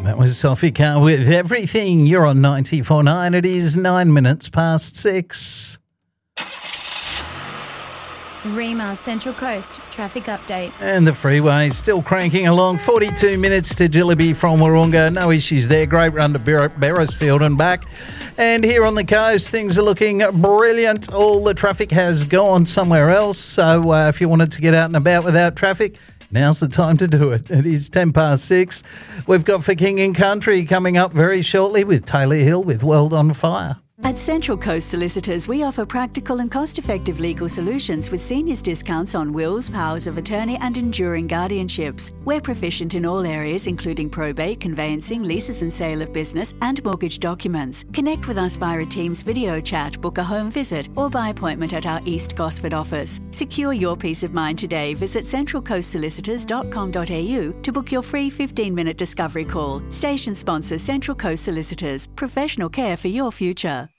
That was Sophie Carr with Everything. You're on 94.9. It is 9 minutes past 6. Rima Central Coast traffic update. And the freeway still cranking along. 42 minutes to Jillaby from Wahroonga. No issues there. Great run to Beresfield and back. And here on the coast, things are looking brilliant. All the traffic has gone somewhere else. So if you wanted to get out and about without traffic, now's the time to do it. It is 10 past 6. We've got For King and Country coming up very shortly with Taylor Hill with World on Fire. At Central Coast Solicitors, we offer practical and cost-effective legal solutions with seniors discounts on wills, powers of attorney and enduring guardianships. We're proficient in all areas including probate, conveyancing, leases and sale of business and mortgage documents. Connect with us via a Teams video chat, book a home visit or by appointment at our East Gosford office. Secure your peace of mind today. Visit centralcoastsolicitors.com.au to book your free 15-minute discovery call. Station sponsor Central Coast Solicitors. Professional care for your future.